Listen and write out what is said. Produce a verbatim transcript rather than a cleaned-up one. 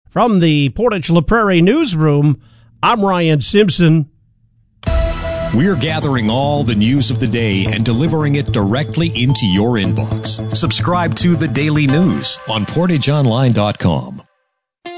From the Portage La Prairie newsroom, I'm Ryan Simpson. We're gathering all the news of the day and delivering it directly into your inbox. Subscribe to The Daily News on portage online dot com.